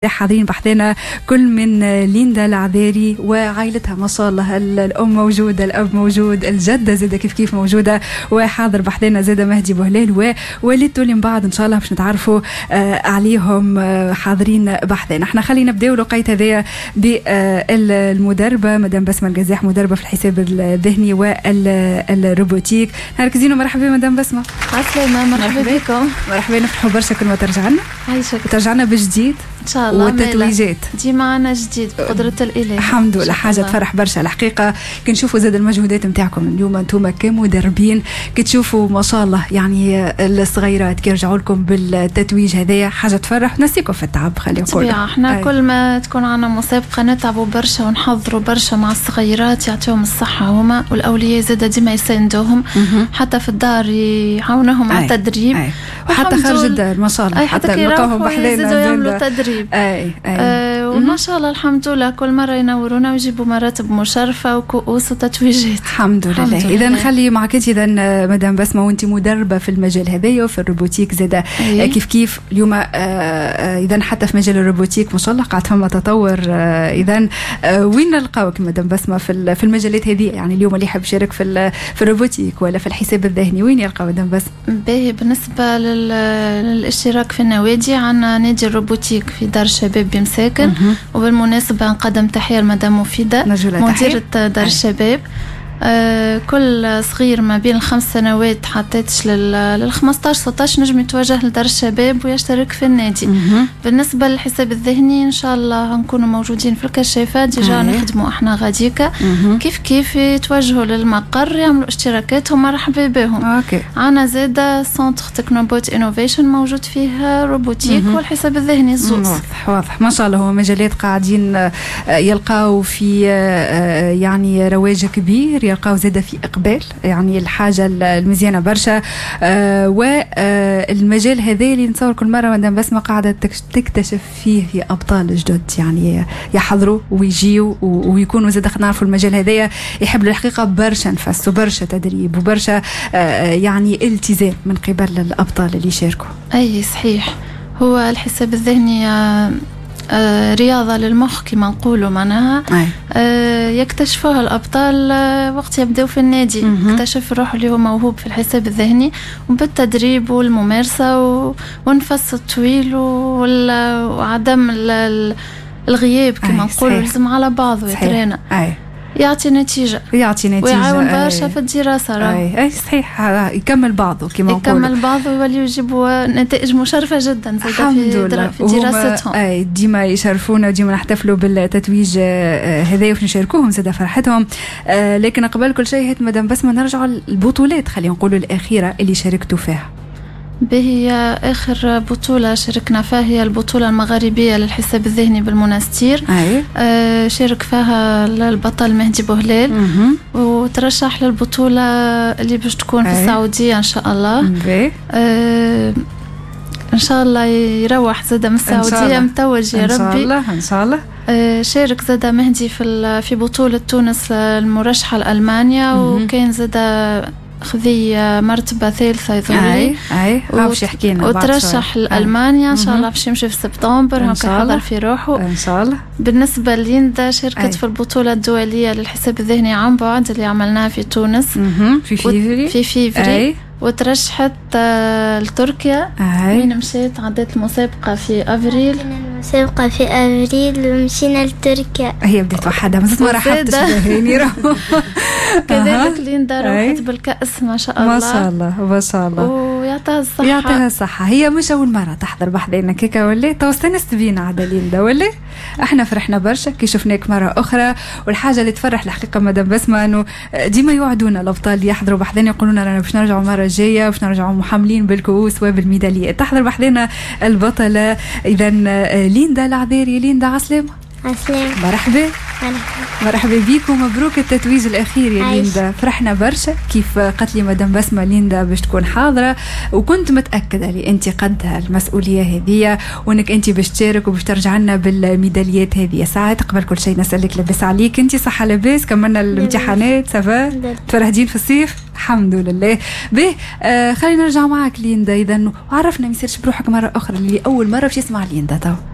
حاضرين بحثنا كل من ليندا العذاري وعائلتها ما شاء الله. الأم موجودة، الأب موجود، الجدة زادة كيف موجودة، وحاضر بحثنا زادة مهدي بوهلال ووالدته اللي من بعد إن شاء الله باش نتعرفوا عليهم حاضرين بحثنا. احنا خلينا نبداو لقيت هذايا بالمدربة مدام بسمة القزاح، مدربة في الحساب الذهني والروبوتيك. نركزينو. مرحبا مدام بسمة. عسلامة، مرحبا بكم. مرحبا، نفرحوا برشا كل ما ترجع لنا. عايشك. ترجع لنا بجديد ان شاء الله، والتتويجات دي معنا جديد بقدرة الإله. الحمد لله، حاجة تفرح برشا الحقيقة. كنشوفوا زاد المجهودات نتاعكم اليوم انتم كمدربين، كتشوفوا ما شاء الله يعني الصغيرات كيرجعوا لكم بالتتويج هذايا، حاجة تفرح. نسيكم في التعب خلينا نقول. احنا كل ما تكون عنا مسابقة نتعبوا برشا ونحضروا برشا مع الصغيرات، يعطيهم الصحة هما والأولياء زاد ديما يساندوهم، حتى في الدار يعاونوهم على التدريب، وحتى خارج الدار ما شاء الله، حتى نلقاهم بحذانا يعملوا تدريب. وما شاء الله الحمد لله كل مرة ينورونا ويجيبوا مراتب مشرفة وكؤوس وتتويجات. الحمد لله. إذا نخلي معك انت إذا مدام بسمة، وانت مدربة في المجال هذايا وفي الروبوتيك زادة كيف اليوم. إذا حتى في مجال الروبوتيك ما شاء الله قاعد فما تطور. إذا وين نلقاوك مدام بسمة في المجالات هذه؟ يعني اليوم اللي يحب يشارك في الروبوتيك ولا في الحساب الذهني وين يلقى مدام بسمة؟ باهي، بالنسبة للاشتراك في النوادي عنا نادي الروبوتيك في دار الشباب بمساكن، وبالمناسبة نقدم تحية لمدام مفيدة مديرة دار الشباب. كل صغير ما بين 5 سنوات حتىتش لل 15-16 نجم يتوجه لدار الشباب ويشترك في النادي. بالنسبة للحساب الذهني إن شاء الله هنكونوا موجودين في الكشافات، ديجا نخدموا احنا غاديكا. كيف يتوجهوا للمقر يعملوا اشتراكاتهم، مرحبا بهم. عنا زادة سنتر تكنوبوت انوفيشن موجود فيه روبوتيك والحساب الذهني الزوز. واضح ما شاء الله. هو مجالات قاعدين يلقاو في يعني رواج كبير، يلقاو زادة في إقبال، يعني الحاجة المزيانة برشا. والمجال هذا اللي نتصور كل مرة مدام بسمة قاعدة تكتشف فيه في أبطال جدد، يعني يحضروا ويجيوا ويكونوا زادة. خلينا نعرفوا المجال هذا يحب الحقيقة برشا نفس وبرشا تدريب وبرشا يعني التزام من قبل الأبطال اللي يشاركوا. أي صحيح. هو الحساب الذهني رياضة للمخ كما نقولوا معناها. يكتشفوها الأبطال وقت يبدأوا في النادي. يكتشف روحه اللي هو موهوب في الحساب الذهني، وبالتدريب والممارسة والنفس الطويل وعدم الغياب كما نقولوا، لازم على بعض ويترينا يعطي نتيجة ويعاون برشا في الدراسة. أي صحيح، يكمل بعضه كما نقولوا، يكمل بعضه ويولي يجيبوا نتائج مشرفة جدا في دراستهم. ديما يشرفونا وديما نحتفلوا بالتتويج هذا ونشاركوهم زاد فرحتهم. لكن قبل كل شيء هات مدام بسمة نرجع البطولات خلينا نقولوا الأخيرة اللي شاركتوا فيها. هي آخر بطولة شاركنا فيها هي البطولة المغاربية للحساب الذهني بالمنستير. شارك فيها البطل مهدي بوهلال، وترشح للبطولة اللي باش تكون في السعودية إن شاء الله. إن شاء الله يروح زادة من السعودية متوج يا ربي إن شاء الله. شارك زادة مهدي في بطولة تونس المرشحة لألمانيا، وكان زادة خذي مرتبة ثالثة يظهرلي. باش يحكينا وترشح لألمانيا إن شاء الله باش يمشي في سبتمبر، هكا حضر في روحه إن شاء الله. بالنسبة ليندا شاركت في البطولة الدولية للحساب الذهني عن بعد اللي عملناها في تونس في فيفري وترشحت لتركيا. وين مشيت؟ عدت المسابقة في أفريل. المسابقة في أفريل ومشينا لتركيا. هي بدأت وحدة مازلت ما راحتش بهيني. كذلك ليندا روحت بالكأس ما شاء الله. ما شاء الله ما شاء الله. ويعطيها الصحة. هي مش أول مرة تحضر بحذنا كيكا ولا تو استنست بينا عدا ليندا ولا؟ احنا فرحنا برشا كي شفناك مرة أخرى. والحاجة اللي تفرح الحقيقة مدام بسمة إنه ديما يوعدونا الأبطال اللي يحضروا بحذنا يقولون لنا باش نرجعوا مرة جاية باش نرجعوا محملين بالكؤوس وبالميداليات. تحضر بحذنا البطلة إذا ليندا العذاري. ليندا عسلامة. عسلامة. مرحبا بيك ومبروك التتويج الأخير يا ليندا. فرحنا برشا كيف قالت لي مدام بسمة ليندا باش تكون حاضرة، وكنت متأكدة لي أنت قدها المسؤولية هذه وأنك أنت باش تشارك وباش ترجع لنا بالميداليات هذه. ساعات قبل كل شيء نسألك لبس عليك، أنت صحة لباس؟ كملنا الامتحانات سافا؟ تفرهدين في الصيف؟ الحمد لله. به خلينا نرجع معك ليندا إذا، وعرفنا ما يصيرش بروحك مرة أخرى اللي أول مرة باش يسمع ليندا تو.